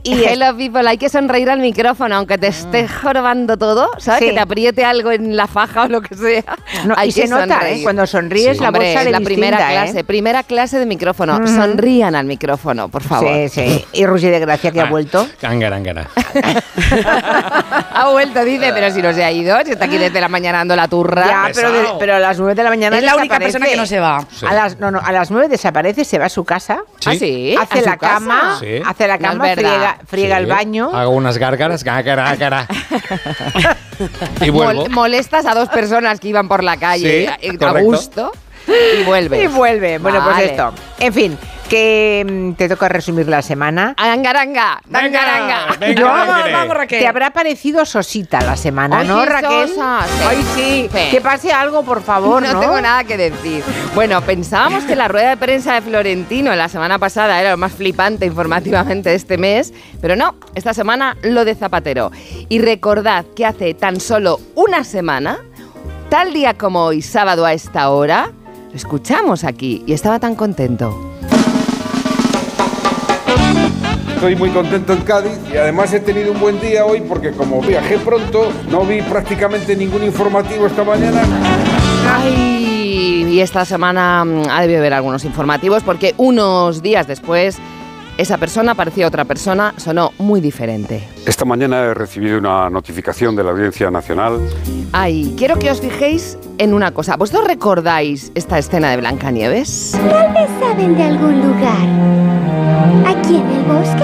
Y hello people, hay que sonreír al micrófono, aunque te estés jorobando todo, ¿sabes? Sí. Que te apriete algo en la faja o lo que sea. No, hay que nota, cuando sonríes la voz sale la distinta, primera clase de micrófono. Sonrían al micrófono, por favor. Sí. Y Roger de Gracia, que ha vuelto. Ángara. Ha vuelto, dice, pero si no se ha ido, si está aquí desde la mañana dando la turra. Ya, pero a las 9 de la mañana es la única persona que no se va. Sí. A las 9 desaparece, se va a su casa. ¿Sí? ¿Ah, sí? Hace la cama, friega el baño. Hago unas gárgaras, gágara. Y vuelvo. Molestas a 2 personas que iban por la calle a gusto y vuelve. Bueno, pues esto. En fin, que te toca resumir la semana. ¡Angaranga! Vamos, Raquel. Te habrá parecido sosita la semana, Ay, ¿no, Raquel? Sosa, sí. Ay, sí. Que pase algo, por favor, ¿no? No tengo nada que decir. Bueno, pensábamos que la rueda de prensa de Florentino la semana pasada era lo más flipante informativamente de este mes, pero no, esta semana lo de Zapatero. Y recordad que hace tan solo una semana, tal día como hoy, sábado a esta hora, lo escuchamos aquí y estaba tan contento. Estoy muy contento en Cádiz y además he tenido un buen día hoy porque como viajé pronto, no vi prácticamente ningún informativo esta mañana. Ay, y esta semana ha debido haber algunos informativos porque unos días después esa persona parecía otra persona, sonó muy diferente. Esta mañana he recibido una notificación de la Audiencia Nacional. Ay, quiero que os fijéis en una cosa. ¿Vosotros recordáis esta escena de Blancanieves? Tal vez saben de algún lugar. ¿Aquí en el bosque?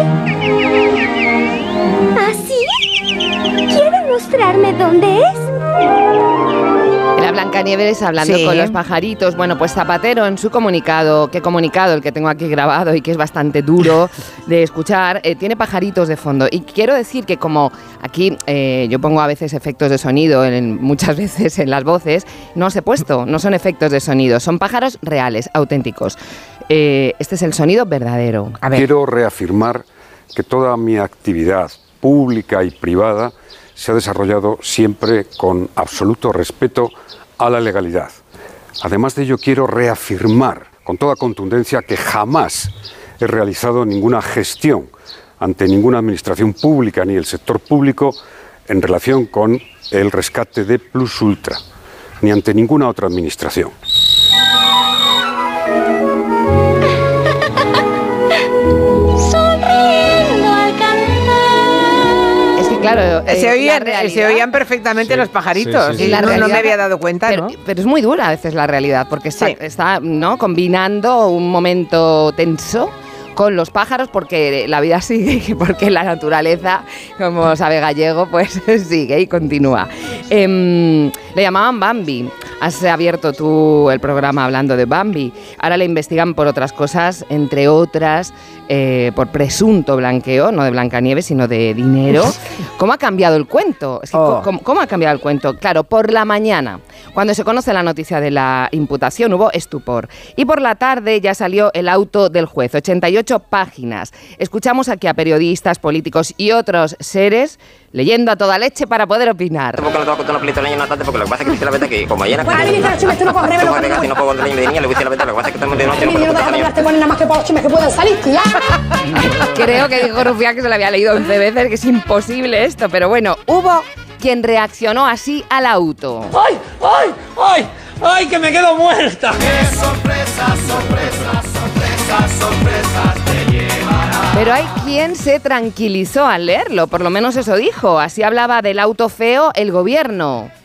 ¿Ah, sí? ¿Quieren mostrarme dónde es? Era Blancanieves hablando con los pajaritos. Bueno, pues Zapatero en su comunicado, el que tengo aquí grabado y que es bastante duro de escuchar, tiene pajaritos de fondo. Y quiero decir que como aquí yo pongo a veces efectos de sonido, muchas veces en las voces, no os he puesto, no son efectos de sonido, son pájaros reales, auténticos. Este es el sonido verdadero. A ver. Quiero reafirmar que toda mi actividad pública y privada se ha desarrollado siempre con absoluto respeto a la legalidad. Además de ello, quiero reafirmar con toda contundencia que jamás he realizado ninguna gestión ante ninguna administración pública ni el sector público en relación con el rescate de Plus Ultra, ni ante ninguna otra administración. Claro, se oían perfectamente los pajaritos. Sí. Y no me había dado cuenta, pero es muy dura a veces la realidad, porque está ¿no? combinando un momento tenso con los pájaros, porque la vida sigue, porque la naturaleza, como sabe Gallego, pues sigue y continúa. Le llamaban Bambi. Has abierto tú el programa hablando de Bambi. Ahora le investigan por otras cosas, entre otras, por presunto blanqueo, no de Blancanieves, sino de dinero. ¿Cómo ha cambiado el cuento? Es que, ¿cómo ha cambiado el cuento? Claro, por la mañana, cuando se conoce la noticia de la imputación, hubo estupor. Y por la tarde ya salió el auto del juez, 88 páginas. Escuchamos aquí a periodistas, políticos y otros seres leyendo a toda leche para poder opinar. Porque no te voy a contar una pelita de niño porque lo que pasa es que dice la verdad que como ayer no puedo contar niño de niña, le dice la verdad, lo que pasa es que estamos de noche. Nada más que para los chismes que pueden salir, tía. Creo que dijo Rufián que se lo había leído 11 veces, que es imposible esto, pero bueno, hubo quien reaccionó así al auto. ¡Ay, ay, ay! ¡Ay, que me quedo muerta! ¡Qué sorpresas, sorpresas, sorpresas, sorpresas te llevará! Pero hay quien se tranquilizó al leerlo, por lo menos eso dijo. Así hablaba del auto feo el gobierno.